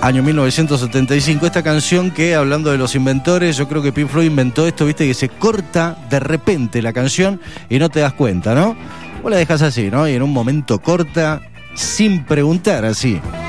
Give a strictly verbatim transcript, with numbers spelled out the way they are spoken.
Año mil novecientos setenta y cinco, esta canción que, hablando de los inventores, yo creo que Pink Floyd inventó esto, viste, que se corta de repente la canción y no te das cuenta, ¿no? Vos la dejas así, ¿no? Y en un momento corta, sin preguntar, así.